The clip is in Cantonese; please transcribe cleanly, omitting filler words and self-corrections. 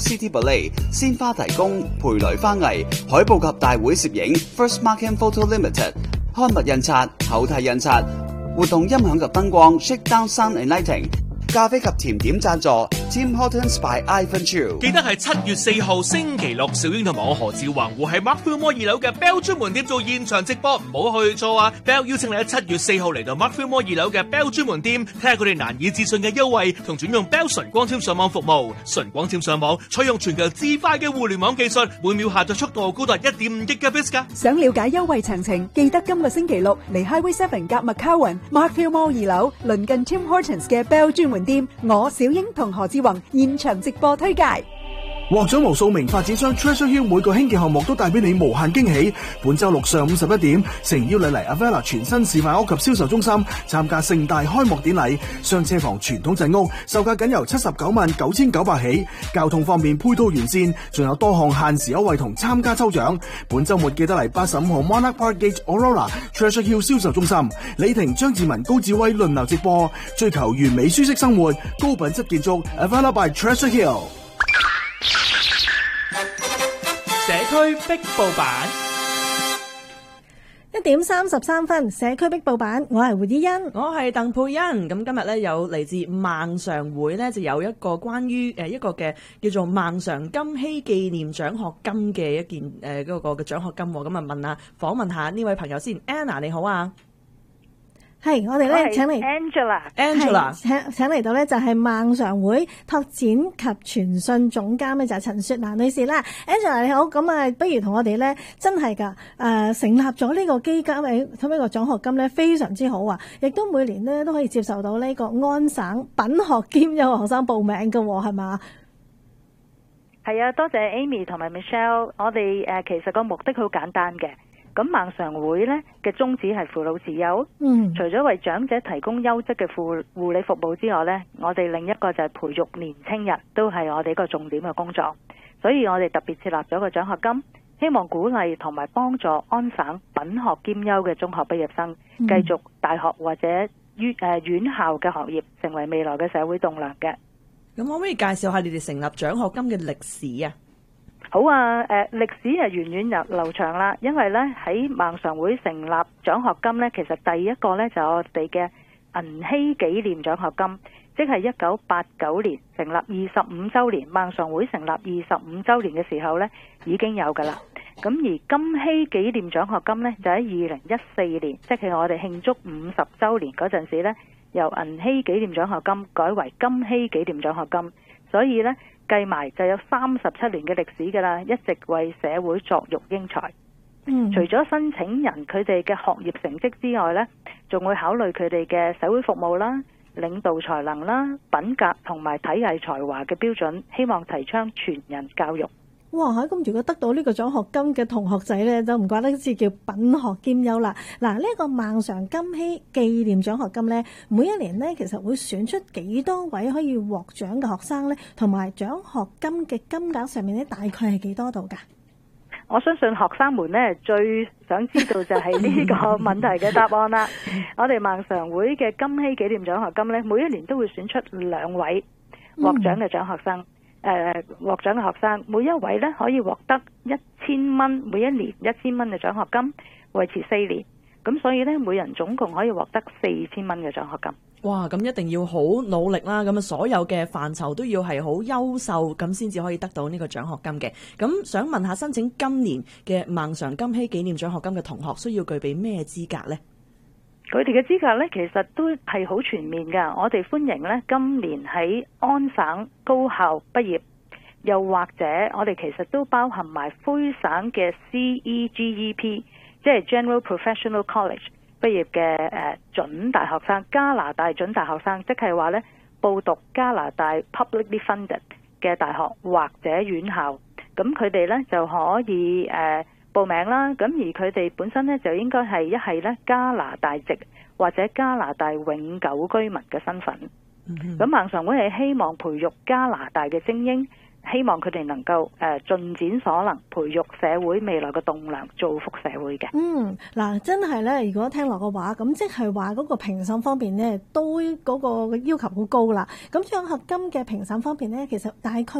City Ballet 鮮花提供培雷花藝海報及大會攝影 First Mark and Photo Limited 刊物印刷後替印刷活動音響及燈光 Shakedown Sound and Lighting 咖啡及甜點贊助 Tim Hortons by Ivan Chu。 記得係7月4號星期六，小英同埋我何志宏會喺 Mark Fillmore 2樓嘅 Bell 專門店做現場直播，唔好去錯啊！ Bell 邀請你喺7月4號嚟到 Mark Fillmore 2樓嘅 Bell 專門店，睇下佢哋難以置信嘅優惠同轉用 Bell 純光纖上網服務。純光纖上網採用全球至快嘅互聯網技術，每秒下載速度高達1.5 Gbps 㗎。 想了解優惠詳情，記得今個星期六嚟 Highway 7夾 McCowan Mark Fillmore 2樓鄰近 Tim Hortons 嘅 Bell 專門店，我小英同何志宏現場直播推介。 獲獎無數名發展商 Treasure Hill 每個興建項目都帶俾你無限驚喜。本周六上午11點，誠邀你嚟 Avella 全新示範屋及銷售中心參加盛大開幕典禮。雙車房傳統鎮屋售價僅由799900起，交通方面配套完善，仲有多項限時優惠同參加抽獎。本周末記得嚟85號 Monarch Park Gate Aurora Treasure Hill 銷售中心，李婷、張志文、高志威輪流直播，追求完美舒適生活，高品質建築 Avella by Treasure Hill。 社區壁報版 1點33分，社區壁報版，我係胡依欣， 我係鄧佩欣。咁今日咧有嚟自孟常會咧，就有一個關於一個嘅叫做孟常金禧紀念獎學金嘅一件嗰個嘅獎學金。咁啊訪問下呢位朋友先。Anna 你好啊。 係，我哋咧請嚟 Angela 請嚟到咧就係孟常會拓展及傳訊總監咧就係陳雪蘭女士啦。Angela 你好，咁啊不如同我哋咧真係噶成立咗呢個基金同呢個獎學金咧非常之好啊，亦都每年咧都可以接受到呢個安省品學兼優學生報名噶，係嘛？ 係啊，多謝 Amy 同埋 Michelle。我哋其實個目的好簡單嘅。咁孟常會咧嘅宗旨係扶老持幼，除咗為長者提供優質嘅護理服務之外咧，我哋另一個就係培育年青人，都係我哋一個重點嘅工作。所以我哋特別設立咗個獎學金，希望鼓勵同埋幫助安省品學兼優嘅中學畢業生繼續大學或者院校嘅學業，成為未來嘅社會棟梁嘅。 咁可唔可以介紹下你哋成立獎學金嘅歷史啊？ 好啊，歷史係源遠流長啦，因為咧喺孟常會成立獎學金咧，其實第一個咧就我哋嘅銀禧紀念獎學金，即係1989年成立25週年，孟常會成立25週年嘅時候咧已經有噶啦。咁而金禧紀念獎學金咧就喺2014年，即係我哋慶祝50週年嗰陣時咧，由銀禧紀念獎學金改為金禧紀念獎學金，所以咧計埋就有37年嘅歷史噶啦，一直為社會作育英才。除咗申請人佢哋嘅學業成績之外呢，仲會考慮佢哋嘅社會服務啦、領導才能啦、品格同埋體藝才華嘅標準，希望提倡全人教育。 哇！咁如果得到呢個獎學金嘅同學仔咧，就唔怪得之叫品學兼優啦。嗱，呢個孟常金禧紀念獎學金咧，每一年咧其實會選出幾多位可以獲獎嘅學生咧，同埋獎學金嘅金額上面咧，大概係幾多度㗎？ 我相信學生們咧最想知道就係呢個問題嘅答案啦。我哋孟常會嘅金禧紀念獎學金咧，每一年都會選出2位獲獎嘅獎學生。獲獎嘅學生每一位咧可以獲得1000蚊，每一年1000蚊嘅獎學金，維持4年。咁所以咧，每人總共可以獲得4000蚊嘅獎學金。 哇！咁一定要好努力啦，咁啊所有嘅範疇都要係好優秀，咁先至可以得到呢個獎學金嘅。咁想問下，申請今年嘅孟常金禧紀念獎學金嘅同學需要具備咩資格呢？ 佢哋嘅資格呢，其實都係好全面㗎。我哋歡迎呢，今年喺安省高校畢業，又或者我哋其實都包含埋魁省嘅 CEGEP， 即係 General Professional College 畢業嘅準大學生，加拿大準大學生，即係話呢，報讀加拿大 publicly funded 嘅大學或者院校，咁佢哋呢就可以報名啦。咁而佢哋本身呢，就應該係一係呢加拿大籍或者加拿大永久居民嘅身份。咁孟常會係希望培育加拿大嘅精英，希望佢哋能夠盡展所能，培育社會未來嘅棟梁，造福社會嘅。 嗱，真係咧，如果聽落嘅話，咁即係話嗰個評審方面咧，都嗰個要求好高啦。咁獎學金嘅評審方面咧，其實大概